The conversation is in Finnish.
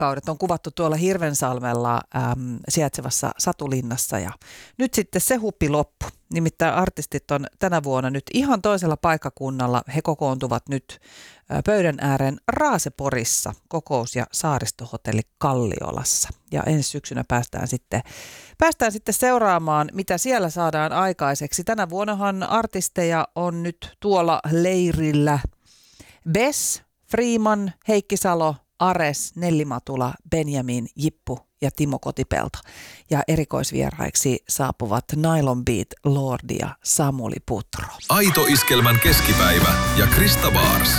rakkaudet on kuvattu tuolla Hirvensalmella sijaitsevassa Satulinnassa ja nyt sitten se huppi loppu. Nimittäin artistit on tänä vuonna nyt ihan toisella paikkakunnalla. He kokoontuvat nyt pöydän ääreen Raaseporissa, kokous- ja saaristohotelli Kalliolassa. Ja ensi syksynä päästään sitten seuraamaan, mitä siellä saadaan aikaiseksi. Tänä vuonnahan artisteja on nyt tuolla leirillä Bess, Freeman, Heikki Salo, Ares, Nelli Matula, Benjamin, Jippu ja Timo Kotipelto. Ja erikoisvieraiksi saapuvat Nylon Beat, Lordi ja Samuli Putro. Aito Iskelmän keskipäivä ja Krista Baars.